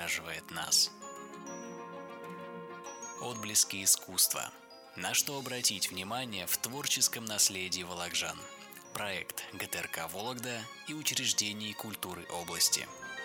завораживает нас. Отблески искусства. На что обратить внимание в творческом наследии вологжан. Проект ГТРК «Вологда» и учреждений культуры области.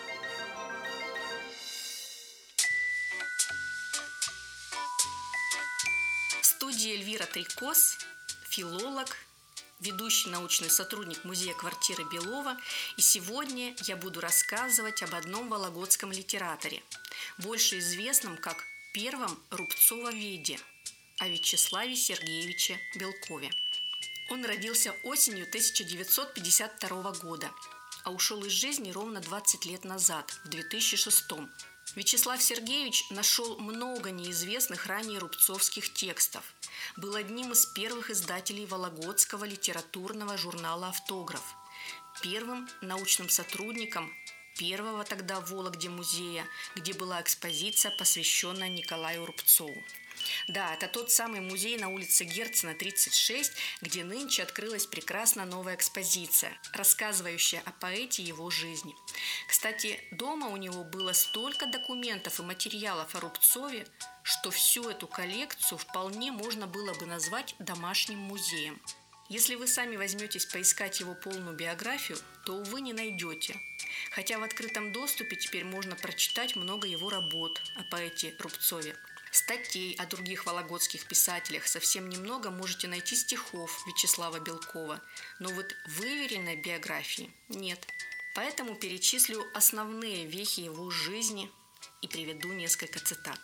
В студии Эльвира Трикос, филолог, ведущий научный сотрудник музея квартиры Белова. И сегодня я буду рассказывать об одном вологодском литераторе, больше известном как первом рубцововеде, о Вячеславе Сергеевиче Белкове. Он родился осенью 1952 года, а ушел из жизни ровно 20 лет назад, в 2006. Вячеслав Сергеевич нашел много неизвестных ранее рубцовских текстов. Был одним из первых издателей вологодского литературного журнала «Автограф», первым научным сотрудником первого тогда в Вологде музея, где была экспозиция, посвященная Николаю Рубцову. Да, это тот самый музей на улице Герцена, 36, где нынче открылась прекрасно новая экспозиция, рассказывающая о поэте и его жизни. Кстати, дома у него было столько документов и материалов о Рубцове, что всю эту коллекцию вполне можно было бы назвать домашним музеем. Если вы сами возьметесь поискать его полную биографию, то, увы, не найдете. Хотя в открытом доступе теперь можно прочитать много его работ о поэте Рубцове. Статей о других вологодских писателях совсем немного можете найти стихов Вячеслава Белкова, но вот выверенной биографии нет. Поэтому перечислю основные вехи его жизни и приведу несколько цитат.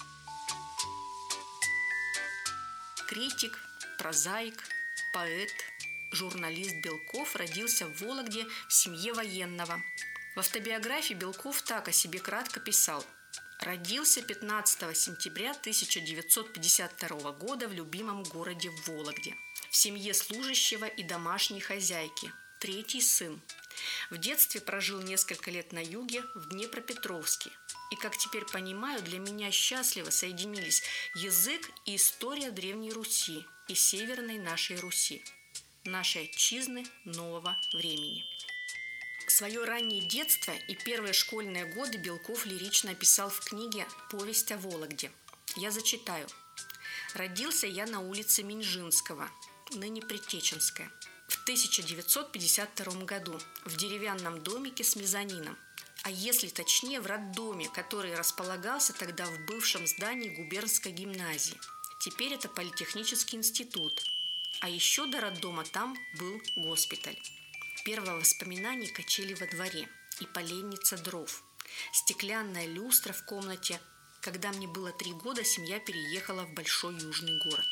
Критик, прозаик, поэт, журналист Белков родился в Вологде в семье военного. В автобиографии Белков так о себе кратко писал: «Родился 15 сентября 1952 года в любимом городе Вологде, в семье служащего и домашней хозяйки, третий сын. В детстве прожил несколько лет на юге, в Днепропетровске. И, как теперь понимаю, для меня счастливо соединились язык и история Древней Руси и Северной нашей Руси, нашей отчизны нового времени». Свое раннее детство и первые школьные годы Белков лирично описал в книге «Повесть о Вологде». Я зачитаю. «Родился я на улице Минжинского, ныне Притеченская, в 1952 году в деревянном домике с мезонином, а если точнее в роддоме, который располагался тогда в бывшем здании губернской гимназии. Теперь это политехнический институт, а еще до роддома там был госпиталь. Первое воспоминание – качели во дворе и поленница дров. Стеклянная люстра в комнате. Когда мне было 3 года, семья переехала в большой южный город».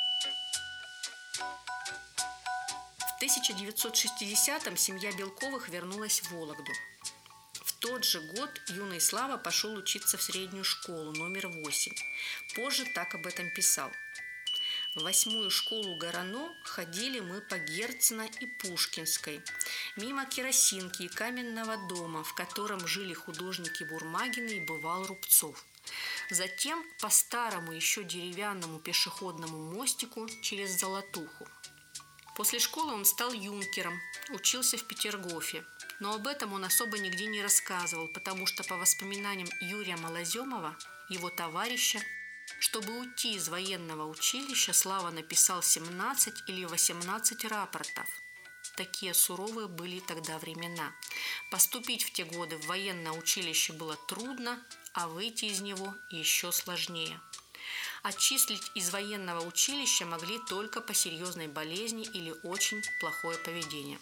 В 1960-м семья Белковых вернулась в Вологду. В тот же год юный Слава пошел учиться в среднюю школу номер 8. Позже так об этом писал. В 8-ю школу Горано ходили мы по Герцена и Пушкинской, мимо Керосинки и Каменного дома, в котором жили художники Бурмагины и бывал Рубцов. Затем по старому еще деревянному пешеходному мостику через Золотуху. После школы он стал юнкером, учился в Петергофе, но об этом он особо нигде не рассказывал, потому что, по воспоминаниям Юрия Малоземова, его товарища, чтобы уйти из военного училища, Слава написал 17 или 18 рапортов. Такие суровые были тогда времена. Поступить в те годы в военное училище было трудно, а выйти из него еще сложнее. Отчислить из военного училища могли только по серьезной болезни или очень плохое поведение.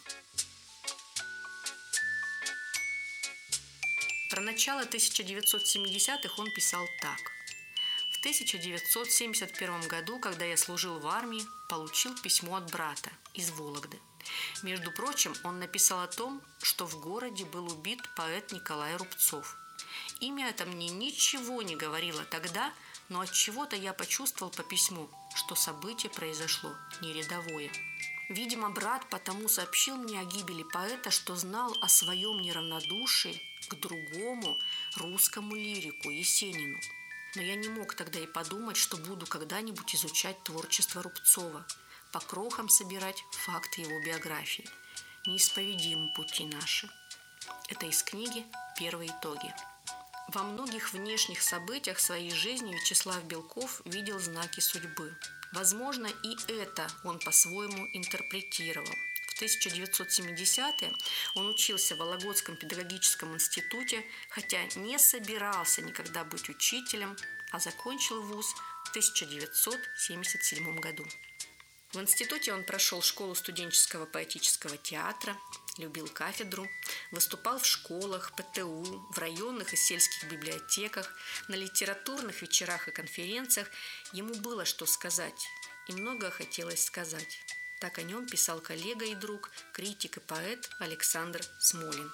Про начало 1970-х он писал так. В 1971 году, когда я служил в армии, получил письмо от брата из Вологды. Между прочим, он написал о том, что в городе был убит поэт Николай Рубцов. Имя это мне ничего не говорило тогда, но от чего-то я почувствовал по письму, что событие произошло не рядовое. Видимо, брат потому сообщил мне о гибели поэта, что знал о своем неравнодушии к другому русскому лирику Есенину. Но я не мог тогда и подумать, что буду когда-нибудь изучать творчество Рубцова, по крохам собирать факты его биографии. Неисповедимы пути наши. Это из книги «Первые итоги». Во многих внешних событиях своей жизни Вячеслав Белков видел знаки судьбы. Возможно, и это он по-своему интерпретировал. В 1970-е он учился в Вологодском педагогическом институте, хотя не собирался никогда быть учителем, а закончил вуз в 1977 году. В институте он прошел школу студенческого поэтического театра, любил кафедру, выступал в школах, ПТУ, в районных и сельских библиотеках, на литературных вечерах и конференциях. Ему было что сказать, и много хотелось сказать. Так о нем писал коллега и друг, критик и поэт Александр Смолин.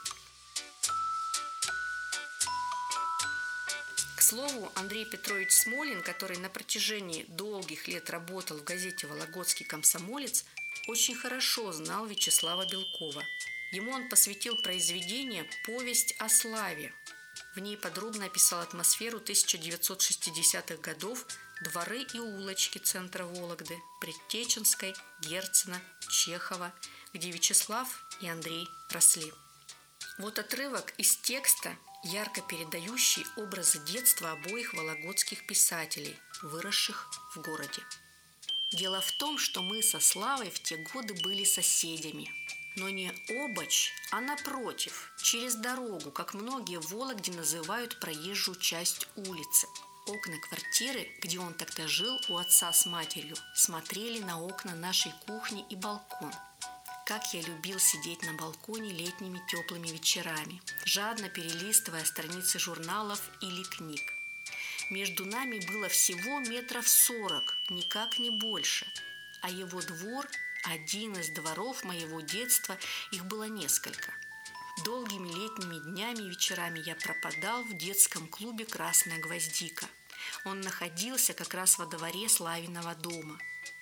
К слову, Андрей Петрович Смолин, который на протяжении долгих лет работал в газете «Вологодский комсомолец», очень хорошо знал Вячеслава Белкова. Ему он посвятил произведение «Повесть о славе». В ней подробно описал атмосферу 1960-х годов, дворы и улочки центра Вологды, Предтеченской, Герцена, Чехова, где Вячеслав и Андрей росли. Вот отрывок из текста, ярко передающий образы детства обоих вологодских писателей, выросших в городе. Дело в том, что мы со Славой в те годы были соседями. Но не обочь, а напротив, через дорогу, как многие в Вологде называют проезжую часть улицы. Окна квартиры, где он тогда жил у отца с матерью, смотрели на окна нашей кухни и балкон. Как я любил сидеть на балконе летними теплыми вечерами, жадно перелистывая страницы журналов или книг. Между нами было всего 40 метров, никак не больше, а его двор – один из дворов моего детства, их было несколько. Долгими летними днями и вечерами я пропадал в детском клубе «Красная гвоздика». Он находился как раз во дворе Славиного дома.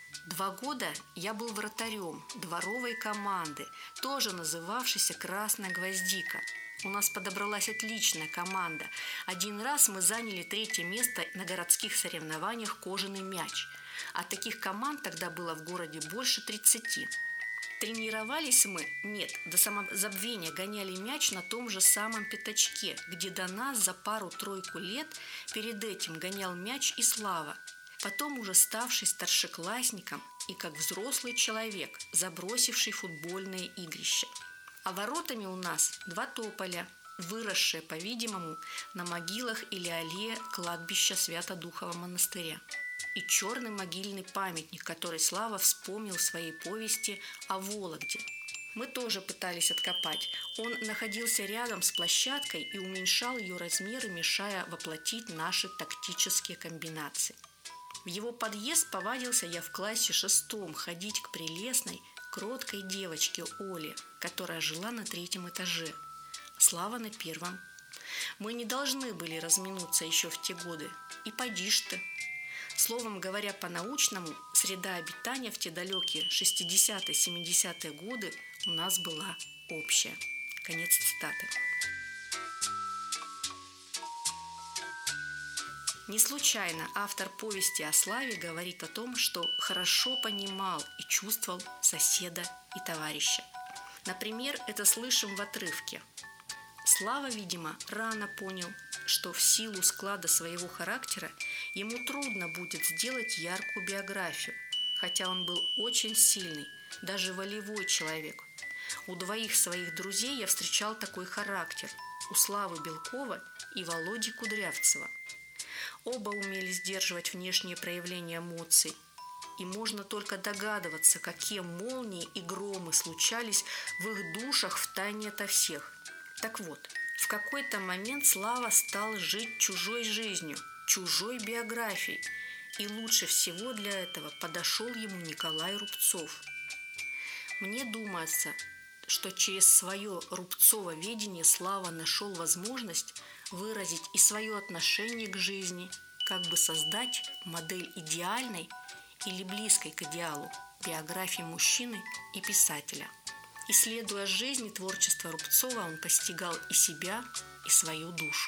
2 года я был вратарем дворовой команды, тоже называвшейся «Красная гвоздика». У нас подобралась отличная команда. Один раз мы заняли 3-е место на городских соревнованиях «Кожаный мяч». А таких команд тогда было в городе больше 30. Тренировались мы, до самозабвения гоняли мяч на том же самом пятачке, где до нас за пару-тройку лет перед этим гонял мяч и Слава, потом уже ставший старшеклассником и как взрослый человек, забросивший футбольные игрища. А воротами у нас 2 тополя, выросшие, по-видимому, на могилах или аллее кладбища Свято-Духова монастыря. И черный могильный памятник, который Слава вспомнил в своей повести о Вологде. Мы тоже пытались откопать. Он находился рядом с площадкой и уменьшал ее размеры, мешая воплотить наши тактические комбинации. В его подъезд повадился я в классе 6 ходить к прелестной, кроткой девочке Оле, которая жила на 3-м этаже. Слава на 1-м. Мы не должны были разминуться еще в те годы. И поди ж ты. Словом говоря, по-научному, среда обитания в те далекие 60-70-е годы у нас была общая. Конец цитаты. Не случайно автор повести о Славе говорит о том, что хорошо понимал и чувствовал соседа и товарища. Например, это слышим в отрывке. Слава, видимо, рано понял, что в силу склада своего характера ему трудно будет сделать яркую биографию, хотя он был очень сильный, даже волевой человек. У 2 своих друзей я встречал такой характер – у Славы Белкова и Володи Кудрявцева. Оба умели сдерживать внешние проявления эмоций, и можно только догадываться, какие молнии и громы случались в их душах втайне ото всех. Так вот, в какой-то момент Слава стал жить чужой жизнью, чужой биографией, и лучше всего для этого подошел ему Николай Рубцов. Мне думается, что через свое рубцововедение Слава нашел возможность выразить и свое отношение к жизни, как бы создать модель идеальной или близкой к идеалу биографии мужчины и писателя. Исследуя жизнь и творчество Рубцова, он постигал и себя, и свою душу.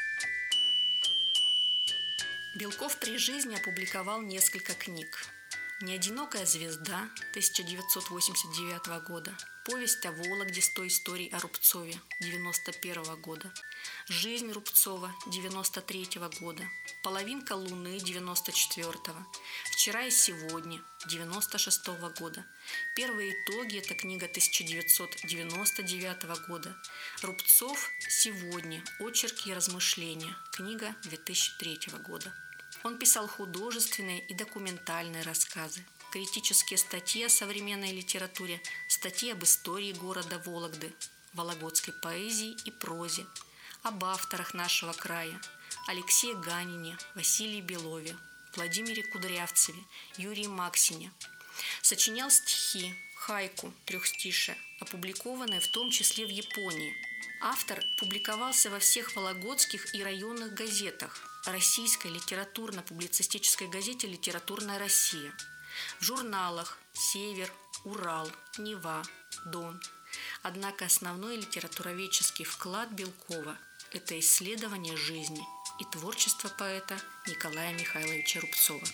Белков при жизни опубликовал несколько книг. «Неодинокая звезда» 1989 года, «Повесть о Вологде» 100 историй о Рубцове 1991 года, «Жизнь Рубцова» 1993 года, «Половинка луны» 1994, «Вчера и сегодня» 1996 года. Первые итоги – это книга 1999 года. «Рубцов. Сегодня. Очерки и размышления», книга 2003 года. Он писал художественные и документальные рассказы, критические статьи о современной литературе, статьи об истории города Вологды, вологодской поэзии и прозе, об авторах нашего края – Алексее Ганине, Василии Белове, Владимире Кудрявцеве, Юрии Максине. Сочинял стихи, хайку, трехстишие, опубликованные в том числе в Японии. Автор публиковался во всех вологодских и районных газетах, российской литературно-публицистической газете «Литературная Россия», в журналах «Север», «Урал», «Нева», «Дон». Однако основной литературоведческий вклад Белкова – это исследование жизни и творчества поэта Николая Михайловича Рубцова.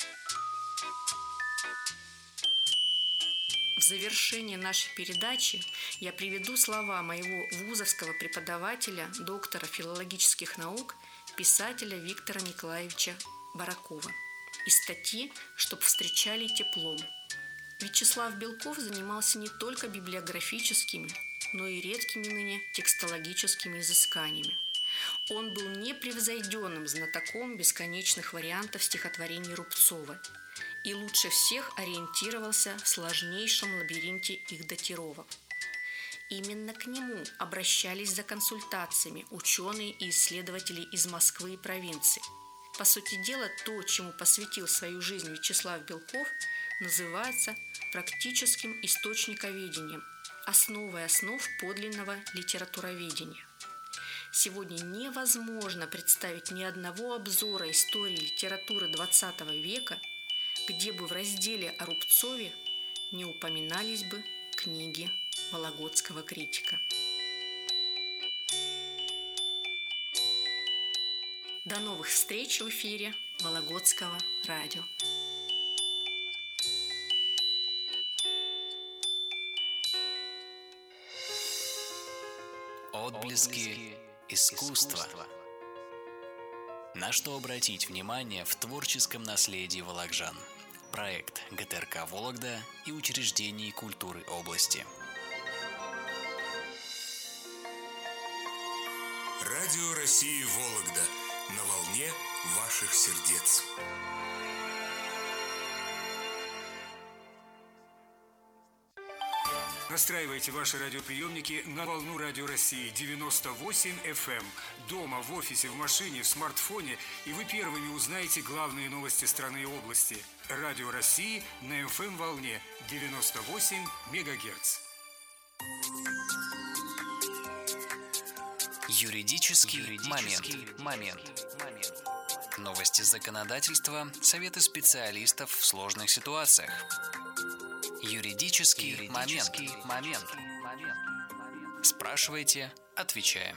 В завершение нашей передачи я приведу слова моего вузовского преподавателя, доктора филологических наук, писателя Виктора Николаевича Баракова из статьи «Чтоб встречали теплом». Вячеслав Белков занимался не только библиографическими, но и редкими ныне текстологическими изысканиями. Он был непревзойденным знатоком бесконечных вариантов стихотворений Рубцова и лучше всех ориентировался в сложнейшем лабиринте их датировок. Именно к нему обращались за консультациями ученые и исследователи из Москвы и провинции. По сути дела, то, чему посвятил свою жизнь Вячеслав Белков, называется практическим источниковедением, основой основ подлинного литературоведения. Сегодня невозможно представить ни одного обзора истории литературы XX века, где бы в разделе о Рубцове не упоминались бы книги вологодского критика. До новых встреч в эфире Вологодского радио. Отблески искусства. На что обратить внимание в творческом наследии волокжан. Проект ГТРК «Вологда» и учреждений культуры области. Радио России «Вологда» на волне ваших сердец. Настраивайте ваши радиоприемники на волну Радио России 98 FM. Дома, в офисе, в машине, в смартфоне, и вы первыми узнаете главные новости страны и области. Радио России на FM-волне 98 МГц. Юридический момент. Новости законодательства, советы специалистов в сложных ситуациях. Юридический момент. Спрашивайте, отвечаем.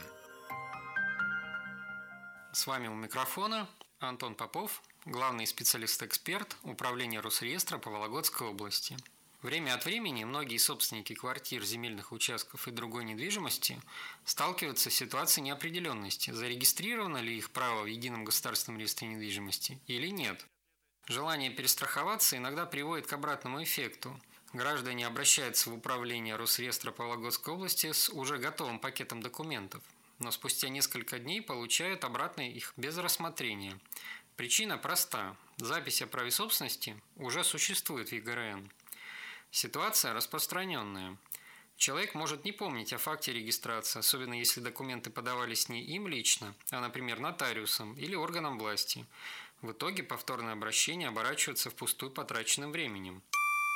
С вами у микрофона Антон Попов, главный специалист-эксперт Управления Росреестра по Вологодской области. Время от времени многие собственники квартир, земельных участков и другой недвижимости сталкиваются с ситуацией неопределенности, зарегистрировано ли их право в Едином государственном реестре недвижимости или нет. Желание перестраховаться иногда приводит к обратному эффекту. Граждане обращаются в Управление Росреестра по Вологодской области с уже готовым пакетом документов, но спустя несколько дней получают обратно их без рассмотрения. Причина проста. Запись о праве собственности уже существует в ЕГРН. Ситуация распространенная. Человек может не помнить о факте регистрации, особенно если документы подавались не им лично, а, например, нотариусом или органом власти. В итоге повторное обращение оборачивается впустую потраченным временем.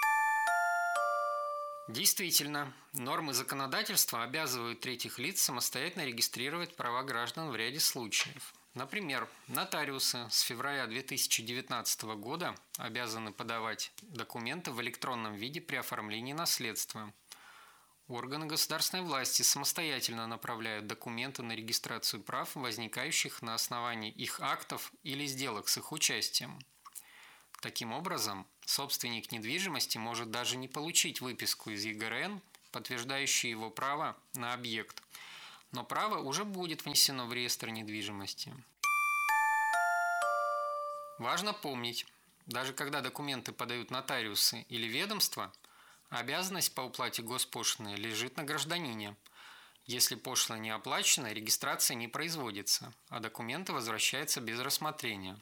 Действительно, нормы законодательства обязывают третьих лиц самостоятельно регистрировать права граждан в ряде случаев. Например, нотариусы с февраля 2019 года обязаны подавать документы в электронном виде при оформлении наследства. Органы государственной власти самостоятельно направляют документы на регистрацию прав, возникающих на основании их актов или сделок с их участием. Таким образом, собственник недвижимости может даже не получить выписку из ЕГРН, подтверждающую его право на объект, но право уже будет внесено в реестр недвижимости. Важно помнить, даже когда документы подают нотариусы или ведомства, обязанность по уплате госпошлины лежит на гражданине. Если пошлина не оплачена, регистрация не производится, а документы возвращаются без рассмотрения.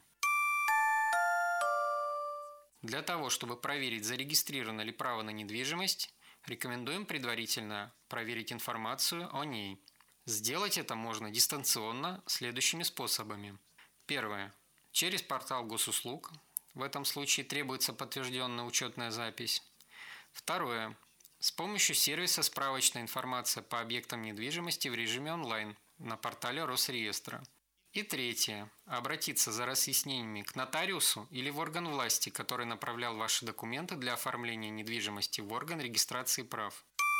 Для того, чтобы проверить, зарегистрировано ли право на недвижимость, рекомендуем предварительно проверить информацию о ней. Сделать это можно дистанционно следующими способами. Первое. Через портал госуслуг. В этом случае требуется подтвержденная учетная запись. Второе. С помощью сервиса «Справочная информация по объектам недвижимости» в режиме онлайн на портале Росреестра. И третье. Обратиться за разъяснениями к нотариусу или в орган власти, который направлял ваши документы для оформления недвижимости в орган регистрации прав.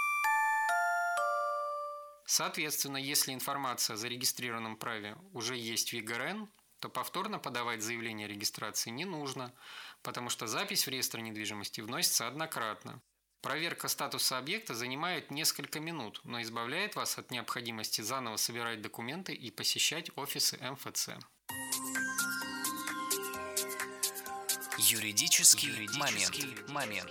Соответственно, если информация о зарегистрированном праве уже есть в ЕГРН, то повторно подавать заявление о регистрации не нужно, потому что запись в реестр недвижимости вносится однократно. Проверка статуса объекта занимает несколько минут, но избавляет вас от необходимости заново собирать документы и посещать офисы МФЦ. Юридический момент.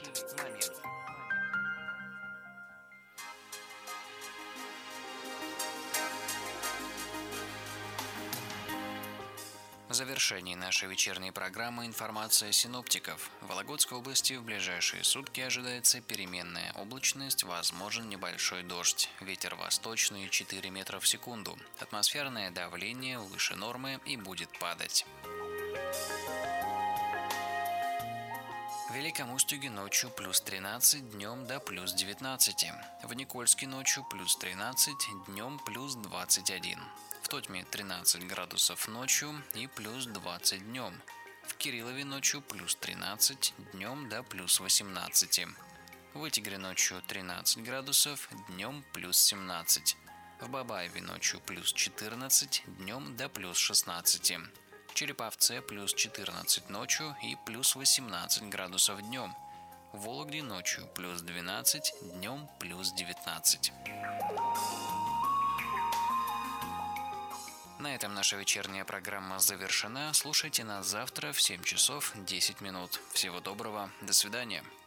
В завершении нашей вечерней программы информация синоптиков. В Вологодской области в ближайшие сутки ожидается переменная облачность, возможен небольшой дождь. Ветер восточный 4 метра в секунду. Атмосферное давление выше нормы и будет падать. В Великом Устюге ночью плюс 13, днем до плюс 19. В Никольске ночью плюс 13, днем плюс 21. В Тотьме 13 градусов ночью и плюс 20 днем. В Кириллове ночью плюс 13, днем до плюс 18. В Вытегре ночью 13 градусов, днем плюс 17. В Бабаеве ночью плюс 14, днем до плюс 16. В Череповце плюс 14 ночью и плюс 18 градусов днем. В Вологде ночью плюс 12, днем плюс 19. На этом наша вечерняя программа завершена. Слушайте нас завтра в 7 часов 10 минут. Всего доброго. До свидания.